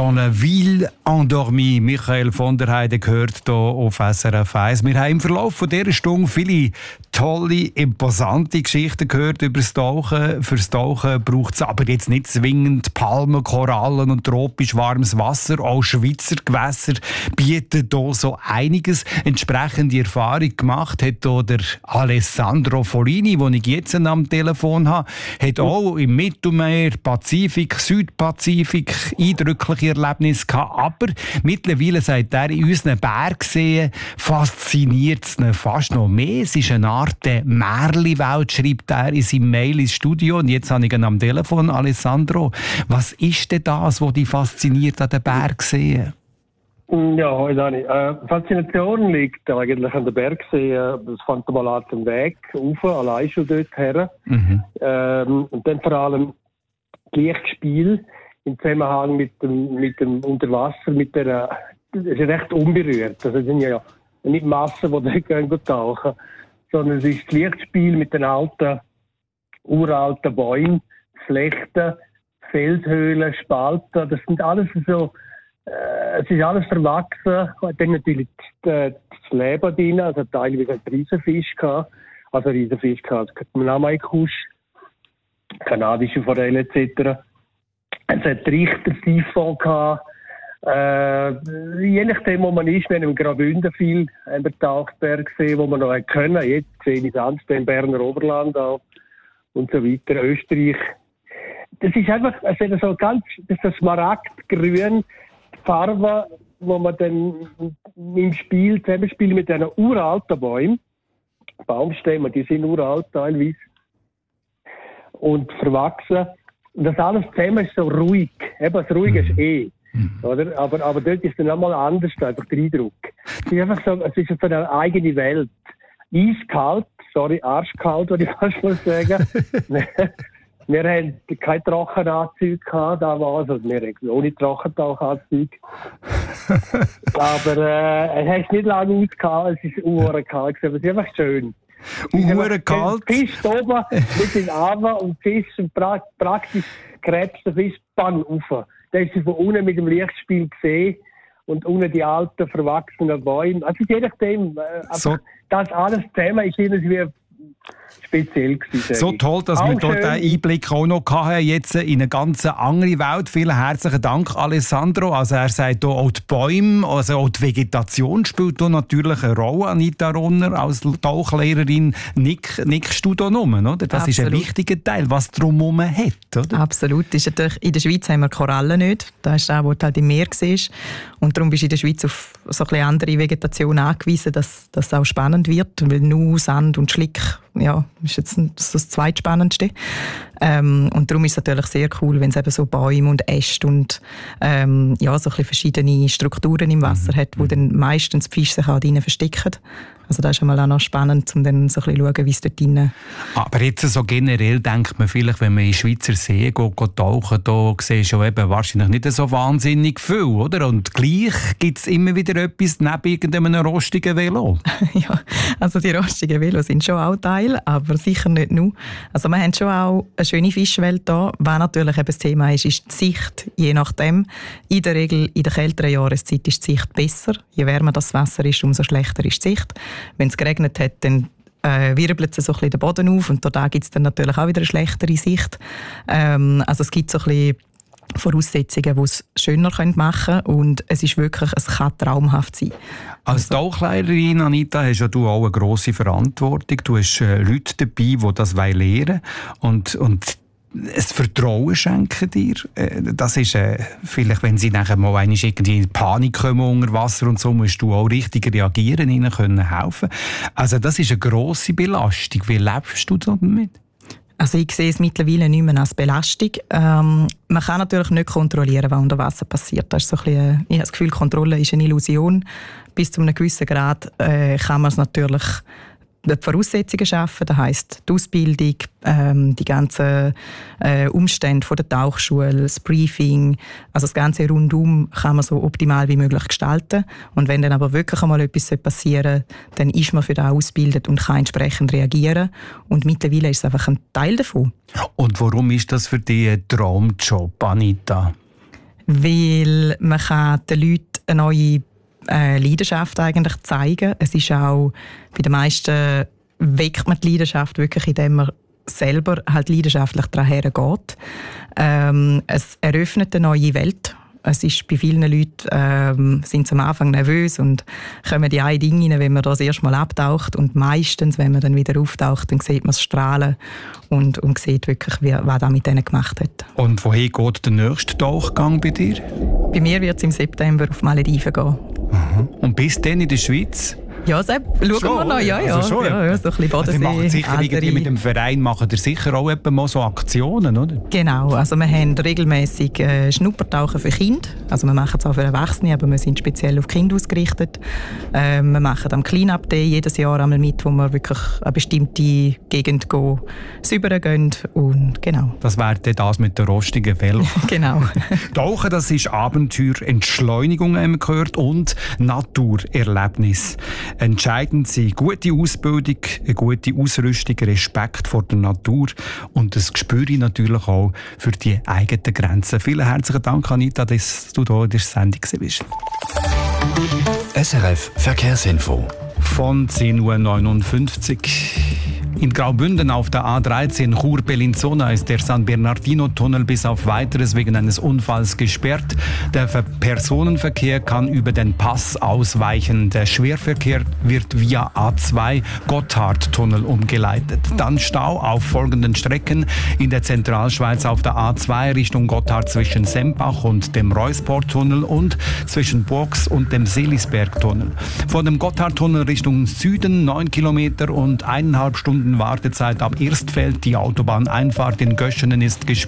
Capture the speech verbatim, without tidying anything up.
Dans la ville endormie. Michael von der Heide gehört hier auf S R F eins. Wir haben im Verlauf von dieser Stunde viele tolle, imposante Geschichten gehört über das Tauchen. Fürs Tauchen braucht es aber jetzt nicht zwingend Palmen, Korallen und tropisch warmes Wasser. Auch Schweizer Gewässer bieten hier so einiges. Entsprechende Erfahrung gemacht hat hier der Alessandro Folini, den ich jetzt am Telefon habe. Hat auch im Mittelmeer, Pazifik, Südpazifik eindrückliche Erlebnisse gehabt. Aber mittlerweile, sagt er, in unseren Bergseen fasziniert es ihn fast noch mehr. Es ist eine Art Märchenwelt, schreibt er in seinem Mail ins Studio. Und jetzt habe ich ihn am Telefon. Alessandro, was ist denn das, was dich fasziniert an den Bergseen? Ja, hoi Dani. Äh, Faszination liegt eigentlich an den Bergseen. Das fängt mal an den Weg rauf, allein schon dort her. Mhm. Ähm, und dann vor allem das Lichtspiel im Zusammenhang mit dem, mit dem Unterwasser, mit der, das ist recht unberührt. Also, es sind ja nicht Massen, die dort gehen tauchen, sondern es ist das Lichtspiel mit den alten, uralten Bäumen, Flechten, Felshöhlen, Spalten. Das sind alles so, äh, es ist alles verwachsen. Dann natürlich das Leben drin, also teilweise ein Riesenfisch gehabt, also Riesenfisch gehabt, Namaikusch, kanadische Forelle et cetera. Es hat Richter-Siphon gehabt. Äh, je nachdem, wo man ist, wir haben im Graubünden viel an der Tauchberg gesehen, wo man noch können. Jetzt sehe ich es im Berner Oberland auch und so weiter, Österreich. Das ist einfach also so ganz, das ist das Smaragdgrün, die Farbe, wo man dann im Spiel, Zusammenspiel mit diesen uralten Bäumen, Baumstämmen, die sind uralt teilweise und verwachsen. Und das alles zusammen ist so ruhig. Eben, das Ruhige ist eh. Mhm. Oder? Aber, aber dort ist es dann nochmal anders, einfach der Eindruck. Es ist einfach so, es ist so eine eigene Welt. Eiskalt, sorry, arschkalt, würde ich fast mal sagen. Wir haben keine Trockenanzüge gehabt damals, also wir haben ohne Trockentauchanzüge. Aber äh, es hat nicht lange ausgehalten, es ist uhren kalt, aber es ist einfach schön. Uhren kalt? Fisch oben mit den Armen und Fisch und pra- praktisch krebst der Fisch dann rauf. Da ist sie von unten mit dem Lichtspiel gesehen und unten die alten, verwachsenen Bäume. Also je nachdem, äh, so. Das alles zusammen ist irgendwie speziell gewesen. So toll, dass auch wir dort einen Einblick auch noch hatten, jetzt in eine ganz andere Welt. Vielen herzlichen Dank, Alessandro. Also er sagt hier, auch die Bäume, also auch die Vegetation spielt hier natürlich eine Rolle. Anita Runner, als Tauchlehrerin, nick, nickst du da rum, oder? Das Absolut. Ist ein wichtiger Teil, was drumherum hat, oder? Absolut. Ist natürlich, in der Schweiz haben wir Korallen nicht. Das ist das, was du halt im Meer siehst. Und darum bist du in der Schweiz auf so ein bisschen andere Vegetation angewiesen, dass das auch spannend wird. Weil nur Sand und Schlick, ja, ist jetzt das, das Zweitspannendste. Ähm, und darum ist es natürlich sehr cool, wenn es eben so Bäume und Äste und ähm, ja, so ein bisschen verschiedene Strukturen im Wasser hat, wo dann meistens die Fische sich auch drinnen verstecken. Also das ist einmal auch noch spannend, um dann so ein bisschen zu schauen, wie es dort drinnen... Aber jetzt so generell denkt man vielleicht, wenn man in Schweizer See geht, geht tauchen, da siehst du eben wahrscheinlich nicht so wahnsinnig viel, oder? Und gleich gibt es immer wieder etwas neben irgendeinem rostigen Velo. Ja, also die rostigen Velos sind schon auch Teil, aber sicher nicht nur. Also wir haben schon auch eine schöne Fischwelt hier. Was natürlich eben das Thema ist, ist die Sicht, je nachdem. In der Regel in der kälteren Jahreszeit ist die Sicht besser. Je wärmer das Wasser ist, umso schlechter ist die Sicht. Wenn es geregnet hat, dann äh, wirbelt es so ein bisschen den Boden auf und da gibt es dann natürlich auch wieder eine schlechtere Sicht. Ähm, also es gibt so ein bisschen Voraussetzungen, die es schöner machen können und es ist wirklich, es kann traumhaft sein. Als also, Tauchlehrerin, Anita, hast ja du auch eine grosse Verantwortung. Du hast äh, Leute dabei, die das lernen wollen und, und ein Vertrauen schenken dir. Das ist äh, vielleicht, wenn sie nachher mal einmal irgendwie in Panik kommen unter Wasser und so, musst du auch richtig reagieren, ihnen können helfen. Also das ist eine grosse Belastung. Wie lebst du damit? Also ich sehe es mittlerweile nicht mehr als Belastung. Ähm, man kann natürlich nicht kontrollieren, was unter Wasser passiert. Das ist so ein bisschen, ich habe das Gefühl, Kontrolle ist eine Illusion. Bis zu einem gewissen Grad äh, kann man es natürlich die Voraussetzungen schaffen, das heisst die Ausbildung, ähm, die ganzen äh, Umstände von der Tauchschule, das Briefing, also das ganze Rundum kann man so optimal wie möglich gestalten. Und wenn dann aber wirklich einmal etwas passieren soll, dann ist man für das ausgebildet und kann entsprechend reagieren. Und mittlerweile ist es einfach ein Teil davon. Und warum ist das für dich ein Traumjob, Anita? weil man kann den Leuten eine neue äh, Leidenschaft eigentlich zeigen. Es ist auch, bei den meisten weckt man die Leidenschaft wirklich, indem man selber halt leidenschaftlich daran hergeht. Ähm, es eröffnet eine neue Welt. Es ist bei vielen Leuten ähm, sind sie am Anfang nervös und kommen die ein Ding rein, wenn man das erst mal abtaucht. Und meistens, wenn man dann wieder auftaucht, dann sieht man das Strahlen und, und sieht wirklich, wie, was das mit denen gemacht hat. Und wohin geht der nächste Tauchgang bei dir? Bei mir wird es im September auf Malediven gehen. Aha. Und bis dann in der Schweiz? Ja, Sepp, schauen schon, wir noch. Ja, ja. Also schon, ja, ja, so ein bisschen Bodensee. Also sicher andere... mit dem Verein machen ihr sicher auch mal so Aktionen, oder? Genau, also wir haben regelmäßig äh, Schnuppertauchen für Kinder. Also wir machen es auch für Erwachsene, aber wir sind speziell auf Kinder ausgerichtet. Äh, wir machen am Clean-Up Day jedes Jahr einmal mit, wo wir wirklich eine bestimmte Gegend gehen, säubern gehen und genau. Das wäre dann das mit der rostigen Velo. Genau. Tauchen, das ist Abenteuer, Entschleunigung, haben wir gehört, und Naturerlebnis. Entscheidend sind gute Ausbildung, eine gute Ausrüstung, Respekt vor der Natur und das Gespür natürlich auch für die eigenen Grenzen. Vielen herzlichen Dank, Anita, dass du hier in der Sendung bist. S R F Verkehrsinfo. Von zehn Uhr neunundfünfzig. In Graubünden auf der A dreizehn Chur-Bellinzona ist der San Bernardino-Tunnel bis auf Weiteres wegen eines Unfalls gesperrt. Der Personenverkehr kann über den Pass ausweichen. Der Schwerverkehr wird via A zwei Gotthardtunnel umgeleitet. Dann Stau auf folgenden Strecken: in der Zentralschweiz auf der A zwei Richtung Gotthard zwischen Sempach und dem Reusport-Tunnel und zwischen Burgs und dem Selisberg-Tunnel. Von dem Gotthardtunnel Richtung Süden neun Kilometer und eineinhalb Stunden Wartezeit ab Erstfeld. Die Autobahneinfahrt in Göschenen ist gesperrt.